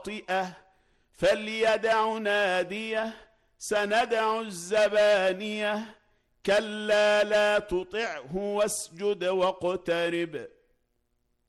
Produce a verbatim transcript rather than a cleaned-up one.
خاطئة فليدع ناديه سندع الزبانية كلا لا تطعه واسجد واقترب